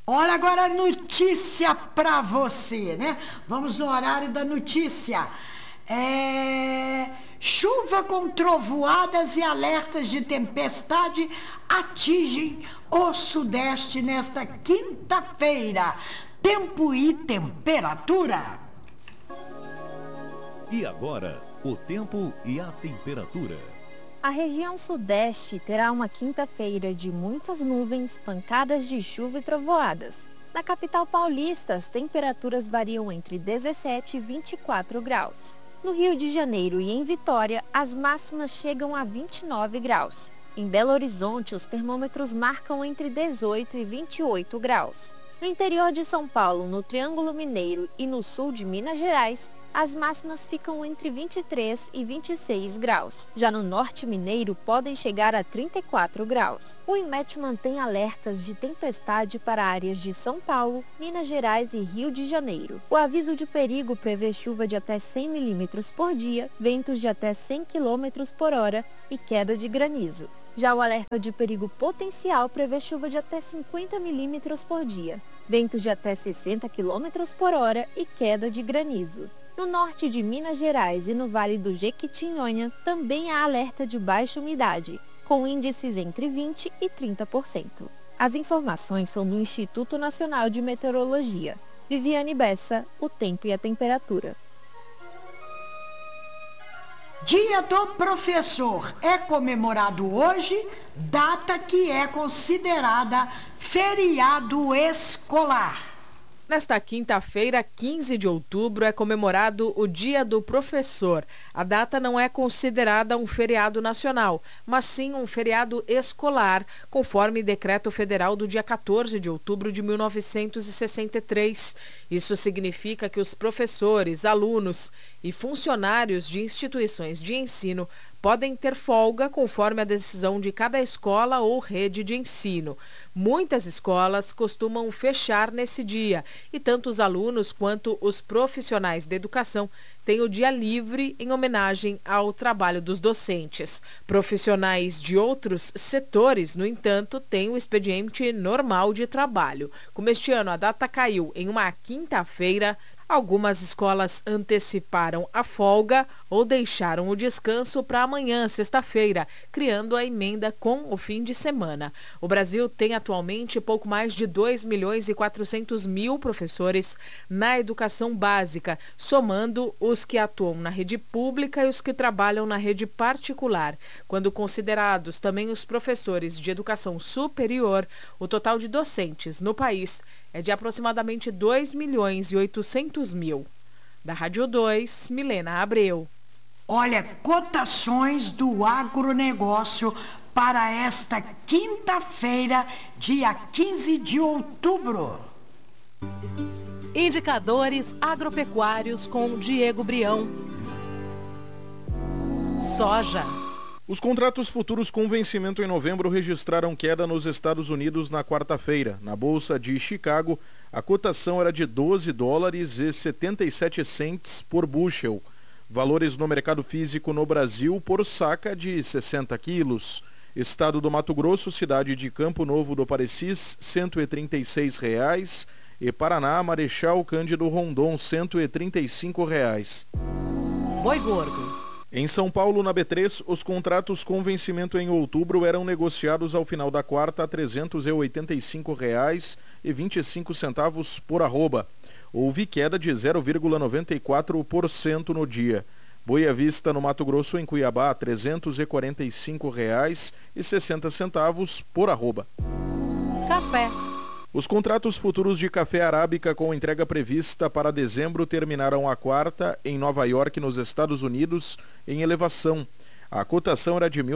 Olha agora a notícia para você, né? Vamos no horário da notícia. Chuva com trovoadas e alertas de tempestade atingem o Sudeste nesta quinta-feira. Tempo e temperatura. E agora, o tempo e a temperatura. A região sudeste terá uma quinta-feira de muitas nuvens, pancadas de chuva e trovoadas. Na capital paulista, as temperaturas variam entre 17 e 24 graus. No Rio de Janeiro e em Vitória, as máximas chegam a 29 graus. Em Belo Horizonte, os termômetros marcam entre 18 e 28 graus. No interior de São Paulo, no Triângulo Mineiro e no sul de Minas Gerais, as máximas ficam entre 23 e 26 graus. Já no norte mineiro, podem chegar a 34 graus. O INMET mantém alertas de tempestade para áreas de São Paulo, Minas Gerais e Rio de Janeiro. O aviso de perigo prevê chuva de até 100 milímetros por dia, ventos de até 100 quilômetros por hora e queda de granizo. Já o alerta de perigo potencial prevê chuva de até 50 milímetros por dia, ventos de até 60 quilômetros por hora e queda de granizo. No norte de Minas Gerais e no Vale do Jequitinhonha também há alerta de baixa umidade, com índices entre 20% e 30%. As informações são do Instituto Nacional de Meteorologia. Viviane Bessa, o tempo e a temperatura. Dia do Professor é comemorado hoje, data que é considerada feriado escolar. Nesta quinta-feira, 15 de outubro, é comemorado o Dia do Professor. A data não é considerada um feriado nacional, mas sim um feriado escolar, conforme decreto federal do dia 14 de outubro de 1963. Isso significa que os professores, alunos e funcionários de instituições de ensino podem ter folga conforme a decisão de cada escola ou rede de ensino. Muitas escolas costumam fechar nesse dia e tanto os alunos quanto os profissionais da educação têm o dia livre em homenagem ao trabalho dos docentes. Profissionais de outros setores, no entanto, têm o expediente normal de trabalho. Como este ano a data caiu em uma quinta-feira, algumas escolas anteciparam a folga ou deixaram o descanso para amanhã, sexta-feira, criando a emenda com o fim de semana. O Brasil tem atualmente pouco mais de 2.400.000 professores na educação básica, somando os que atuam na rede pública e os que trabalham na rede particular. Quando considerados também os professores de educação superior, o total de docentes no país é de aproximadamente 2.800.000. Da Rádio 2, Milena Abreu. Olha, cotações do agronegócio para esta quinta-feira, dia 15 de outubro. Indicadores agropecuários com Diego Brião. Soja. Os contratos futuros com vencimento em novembro registraram queda nos Estados Unidos na quarta-feira. Na Bolsa de Chicago, a cotação era de $12,77 por bushel. Valores no mercado físico no Brasil por saca de 60 quilos. Estado do Mato Grosso, cidade de Campo Novo do Parecis, R$ 136,00. E Paraná, Marechal Cândido Rondon, R$ 135,00. Boi gordo. Em São Paulo, na B3, os contratos com vencimento em outubro eram negociados ao final da quarta a R$ 385,25 por arroba. Houve queda de 0,94% no dia. Boi à vista no Mato Grosso, em Cuiabá, R$ 345,60 por arroba. Café. Os contratos futuros de café arábica com entrega prevista para dezembro terminaram a quarta em Nova York, nos Estados Unidos, em elevação. A cotação era de R$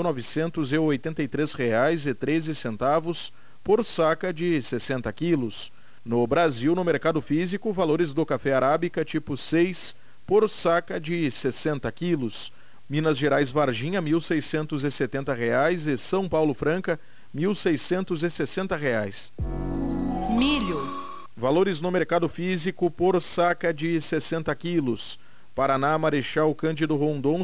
1.983,13 por saca de 60 quilos. No Brasil, no mercado físico, valores do café arábica tipo 6 por saca de 60 quilos. Minas Gerais Varginha, R$ 1.670 e São Paulo Franca, R$ 1.660. Milho. Valores no mercado físico por saca de 60 quilos. Paraná, Marechal Cândido Rondon, R$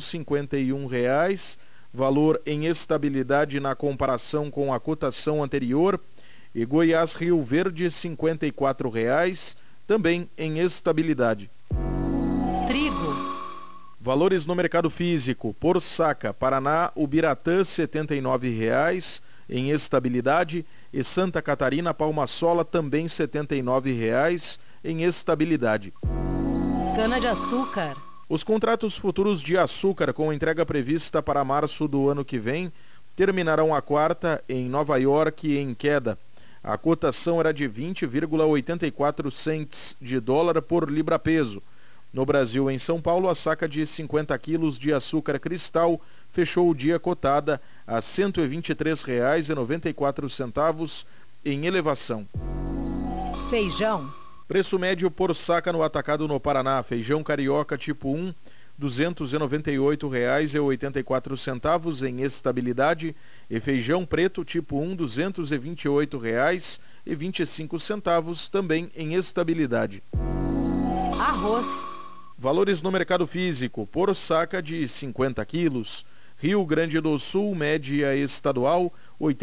51,00. Valor em estabilidade na comparação com a cotação anterior. e Goiás Rio Verde R$ 54,00, também em estabilidade. Trigo. Valores no mercado físico. Por saca, Paraná, Ubiratã R$ 79,00 em estabilidade e Santa Catarina, Palma-Sola também R$ 79,00 em estabilidade. Cana-de-açúcar. Os contratos futuros de açúcar com entrega prevista para março do ano que vem terminarão a quarta em Nova York em queda. A cotação era de 20,84 cents de dólar por libra-peso. No Brasil, em São Paulo, a saca de 50 quilos de açúcar cristal fechou o dia cotada a R$ 123,94 em elevação. Feijão. Preço médio por saca no atacado no Paraná. Feijão carioca tipo 1, R$ 298,84 em estabilidade. E feijão preto tipo 1, R$ 228,25 também em estabilidade. Arroz. Valores no mercado físico. Por saca de 50 quilos. Rio Grande do Sul, média estadual, R$